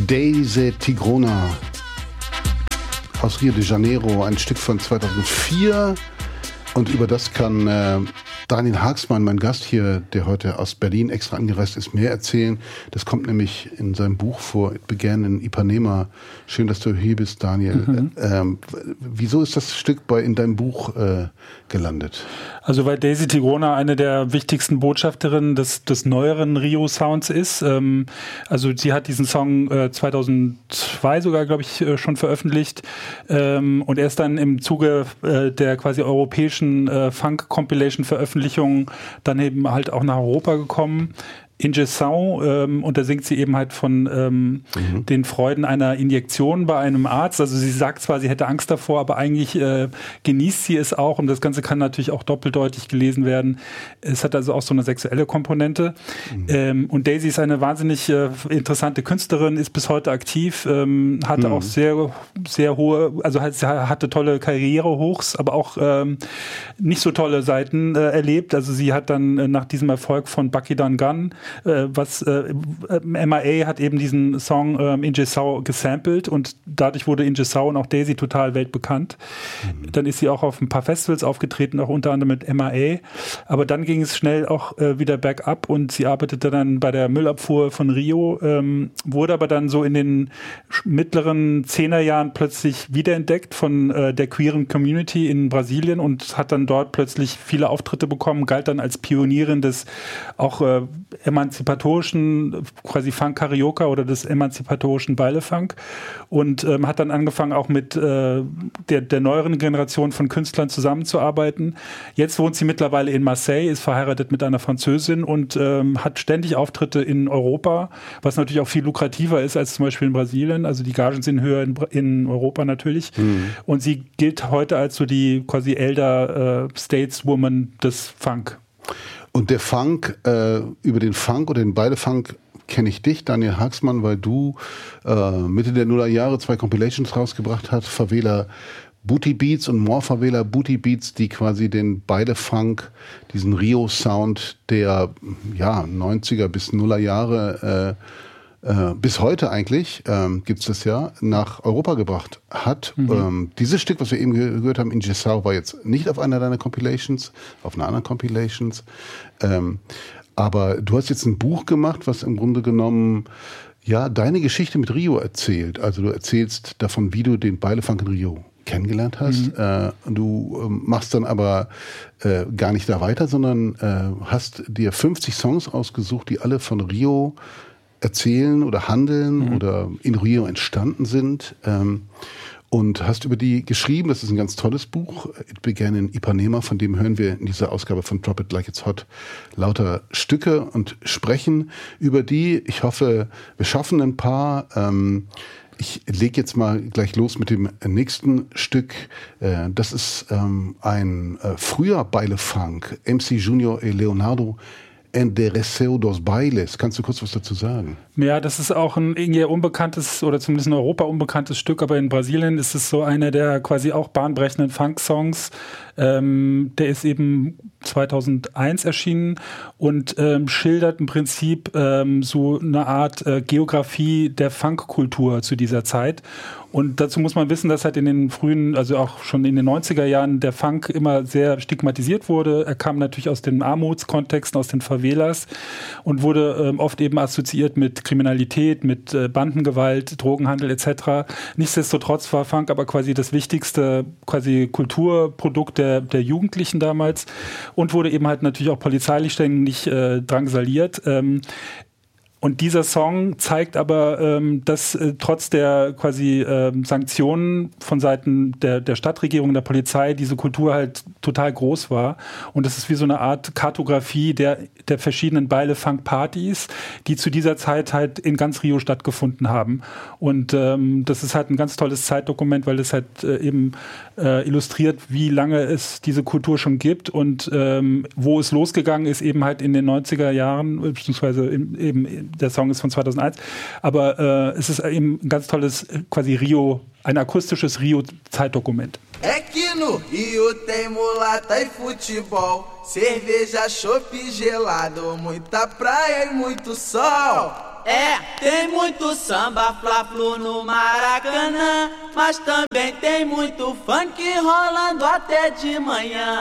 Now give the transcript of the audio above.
Daisy Tigrona aus Rio de Janeiro, ein Stück von 2004. Und über das kann Daniel Haagsmann, mein Gast hier, der heute aus Berlin extra angereist ist, mehr erzählen. Das kommt nämlich in seinem Buch vor, It Began in Ipanema. Schön, dass du hier bist, Daniel. Wieso ist das Stück in deinem Buch gelandet? Also weil Daisy Tigrona eine der wichtigsten Botschafterinnen des neueren Rio-Sounds ist. Also sie hat diesen Song 2002 sogar, glaube ich, schon veröffentlicht. Und er ist dann im Zuge der quasi europäischen Funk-Compilation-Veröffentlichung dann eben halt auch nach Europa gekommen. Injeção, und da singt sie eben halt von den Freuden einer Injektion bei einem Arzt. Also sie sagt zwar, sie hätte Angst davor, aber eigentlich genießt sie es auch, und das Ganze kann natürlich auch doppeldeutig gelesen werden. Es hat also auch so eine sexuelle Komponente. Und Daisy ist eine wahnsinnig interessante Künstlerin, ist bis heute aktiv, hatte auch sehr, sehr hohe, also hatte tolle Karrierehochs, aber auch nicht so tolle Seiten erlebt. Also sie hat dann nach diesem Erfolg von Bucky Done Gun MIA hat eben diesen Song Injeção gesampelt, und dadurch wurde Injeção und auch Daisy total weltbekannt. Dann ist sie auch auf ein paar Festivals aufgetreten, auch unter anderem mit MIA. Aber dann ging es schnell auch wieder bergab, und sie arbeitete dann bei der Müllabfuhr von Rio, wurde aber dann so in den mittleren 10er-Jahren plötzlich wiederentdeckt von der queeren Community in Brasilien und hat dann dort plötzlich viele Auftritte bekommen, galt dann als Pionierin des auch emanzipatorischen quasi Funk-Carioca oder des emanzipatorischen Baile-Funk, und hat dann angefangen auch mit der neueren Generation von Künstlern zusammenzuarbeiten. Jetzt wohnt sie mittlerweile in Marseille, ist verheiratet mit einer Französin und hat ständig Auftritte in Europa, was natürlich auch viel lukrativer ist als zum Beispiel in Brasilien. Also die Gagen sind höher in Europa natürlich. Und sie gilt heute als so die quasi Elder Stateswoman des Funk. Und der Funk, über den Funk oder den Baile-Funk kenne ich dich, Daniel Haagsmann, weil du Mitte der Nullerjahre 2 Compilations rausgebracht hast, Favela Booty Beats und More Favela Booty Beats, die quasi den Baile-Funk, diesen Rio-Sound der 90er bis Nullerjahre bis heute eigentlich, gibt's das ja, nach Europa gebracht hat. Dieses Stück, was wir eben gehört haben, Injeção, war jetzt nicht auf einer deiner Compilations, auf einer anderen Compilations. Aber du hast jetzt ein Buch gemacht, was im Grunde genommen deine Geschichte mit Rio erzählt. Also du erzählst davon, wie du den Baile-Funk in Rio kennengelernt hast. Du machst dann aber gar nicht da weiter, sondern hast dir 50 Songs ausgesucht, die alle von Rio erzählen oder handeln oder in Rio entstanden sind, und hast über die geschrieben. Das ist ein ganz tolles Buch, It Began in Ipanema, von dem hören wir in dieser Ausgabe von Drop It Like It's Hot lauter Stücke und sprechen über die. Ich hoffe, wir schaffen ein paar. Ich lege jetzt mal gleich los mit dem nächsten Stück. Das ist ein früher Baile-Funk, MC Junior e Leonardo Endereceu dos Bailes. Kannst du kurz was dazu sagen? Ja, das ist auch ein irgendwie unbekanntes oder zumindest in Europa unbekanntes Stück, aber in Brasilien ist es so einer der quasi auch bahnbrechenden Funk-Songs. Der ist eben 2001 erschienen und schildert im Prinzip so eine Art Geografie der Funkkultur zu dieser Zeit. Und dazu muss man wissen, dass halt in den frühen, also auch schon in den 90er Jahren der Funk immer sehr stigmatisiert wurde. Er kam natürlich aus den Armutskontexten, aus den Favelas und wurde oft eben assoziiert mit Kriminalität, mit Bandengewalt, Drogenhandel etc. Nichtsdestotrotz war Funk aber quasi das wichtigste quasi Kulturprodukt der Jugendlichen damals und wurde eben halt natürlich auch polizeilich ständig drangsaliert. Und dieser Song zeigt aber, dass trotz der quasi Sanktionen von Seiten der Stadtregierung, der Polizei, diese Kultur halt total groß war. Und das ist wie so eine Art Kartografie der verschiedenen Baile-Funk-Partys, die zu dieser Zeit halt in ganz Rio stattgefunden haben. Und das ist halt ein ganz tolles Zeitdokument, weil es halt eben illustriert, wie lange es diese Kultur schon gibt und wo es losgegangen ist, eben halt in den 90er Jahren, beziehungsweise eben der Song ist von 2001, aber es ist eben ein ganz tolles quasi Rio, ein akustisches Rio-Zeitdokument. É que no Rio tem mulata e futebol, cerveja, chopp gelado, muita praia e muito sol. Tem muito samba, fla-flu no Maracanã, mas também tem muito funk rolando até de manhã.